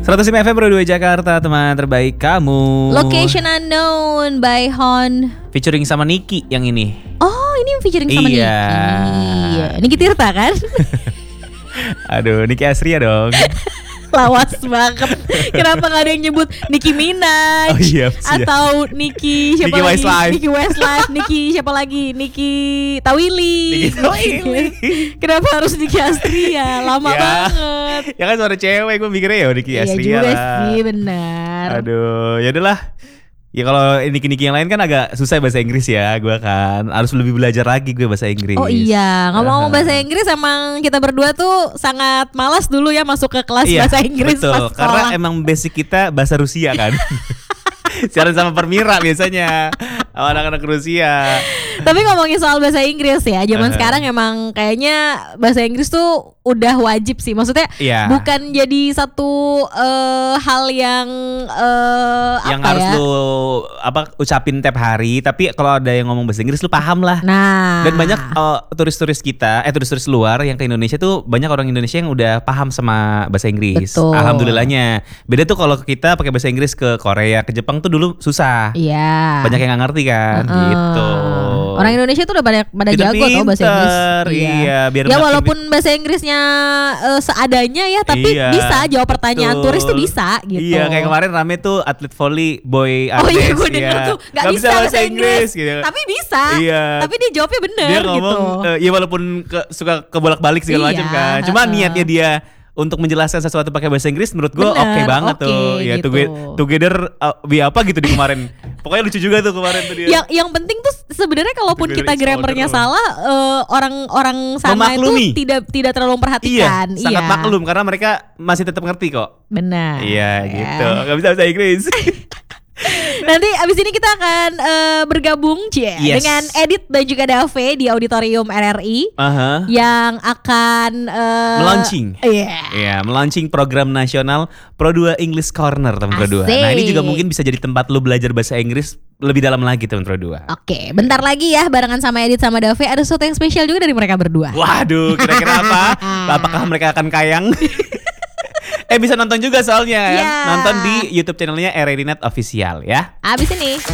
105 FM Pro 2 Jakarta, teman terbaik kamu. Location Unknown by Hon. Featuring sama Niki yang ini. Oh, ini featuring sama Niki. Iya. Niki Tirta kan? Aduh, Niki Astria dong. Lawas banget. Kenapa gak ada yang nyebut Nicki Minaj? Oh iya, atau Nicki siapa Nicki lagi? Westlife. Nicki Westlife. Nicki siapa lagi? Nicki Tawili. Niki Tawili. Kenapa harus Nicki Astria? Lama Ya. banget. Ya kan suara cewek, gue mikirnya ya Niki Iya Astria juga lah. sih, benar. Aduh, ya udahlah. Ya kalau Niki-Niki yang lain kan agak susah bahasa Inggris ya. Gue kan harus lebih belajar lagi gue bahasa Inggris. Oh iya, ngomong-ngomong bahasa Inggris emang kita berdua tuh sangat malas dulu ya masuk ke kelas Iya, bahasa Inggris betul. pas sekolah. Karena emang basic kita bahasa Rusia kan. Siaran sama Permira biasanya sama anak-anak Rusia. Tapi ngomongin soal bahasa Inggris ya, zaman sekarang emang kayaknya bahasa Inggris tuh udah wajib sih. Maksudnya Iya. bukan jadi satu hal yang Yang apa harus ya? lu ucapin tiap hari. Tapi kalau ada yang ngomong bahasa Inggris lu paham lah. Nah, Dan banyak turis-turis kita, turis-turis luar yang ke Indonesia tuh banyak orang Indonesia yang udah paham sama bahasa Inggris. Betul. Alhamdulillahnya. Beda tuh kalau kita pakai bahasa Inggris ke Korea, ke Jepang tuh dulu susah. iya. Banyak yang nggak ngerti kan, gitu. Orang Indonesia tuh udah pada jago tau bahasa Inggris. Iya, biar ya makin walaupun bahasa Inggrisnya seadanya ya, tapi Iya, bisa jawab pertanyaan betul. turis tuh bisa gitu. Iya, kayak kemarin rame tuh atlet volley boy Oh Arnes. iya, gue denger tuh gak bisa bahasa Inggris gitu. tapi bisa. Iya. Tapi dia jawabnya bener Dia gitu. ngomong, ya walaupun suka kebolak-balik segala Iya, macam kan. Cuma niatnya dia untuk menjelaskan sesuatu pakai bahasa Inggris menurut gue Bener, oke banget oke, tuh. Ya gitu. together we apa gitu di kemarin. Pokoknya lucu juga tuh kemarin tuh dia. Yang penting tuh sebenarnya kalaupun Together kita is grammarnya stronger. salah, orang-orang sana Memaklumi. itu tidak terlalu memperhatikan. Iya, sangat maklum karena mereka masih tetap ngerti kok. Benar. Iya Ya. gitu. Gak bisa bahasa Inggris. Nanti abis ini kita akan bergabung Yes. dengan Edit dan juga Dave di Auditorium RRI Aha. yang akan Melaunching. Iya. Iya, melaunching program nasional Pro 2 English Corner teman Pro 2. Asik. Nah, ini juga mungkin bisa jadi tempat lu belajar bahasa Inggris lebih dalam lagi teman Pro 2. Oke, bentar lagi ya barengan sama Edit sama Dave ada sesuatu yang spesial juga dari mereka berdua. Waduh, kira-kira apa? Apakah mereka akan kayang? Bisa nonton juga soalnya kan? Iya. Nonton di YouTube channelnya RRI Net Official ya. Abis ini